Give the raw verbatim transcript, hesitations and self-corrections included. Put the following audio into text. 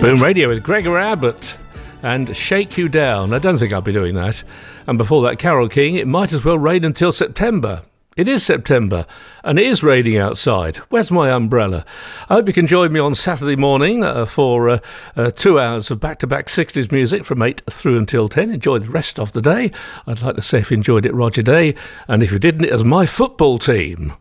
Boom Radio with Gregor Abbott and Shake You Down. I don't think I'll be doing that. And before that, Carole King, It Might As Well Rain Until September. It is September, and it is raining outside. Where's my umbrella? I hope you can join me on Saturday morning uh, for uh, uh, two hours of back-to-back sixties music from eight through until ten. Enjoy the rest of the day. I'd like to say if you enjoyed it, Roger Day. And if you didn't, it was my football team.